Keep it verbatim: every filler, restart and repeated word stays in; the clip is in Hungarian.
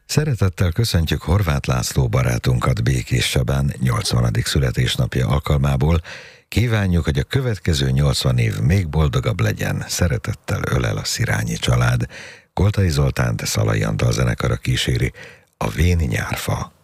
Szeretettel köszöntjük Horváth László barátunkat Békés Csabán nyolcvanadik születésnapja alkalmából. Kívánjuk, hogy a következő nyolcvan év még boldogabb legyen. Szeretettel ölel a Szirányi család. Koltai Zoltánt, Szalai Antal zenekara kíséri a Vén nyárfa.